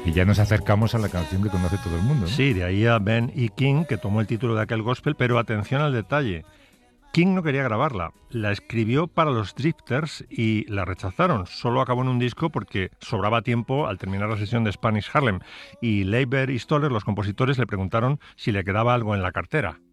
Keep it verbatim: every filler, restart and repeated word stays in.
Y ya nos acercamos a la canción que conoce todo el mundo, ¿no? Sí, de ahí a Ben E. King, que tomó el título de aquel gospel, pero atención al detalle. King no quería grabarla, la escribió para los Drifters y la rechazaron. Solo acabó en un disco porque sobraba tiempo al terminar la sesión de Spanish Harlem. Y Leiber y Stoller, los compositores, le preguntaron si le quedaba algo en la cartera.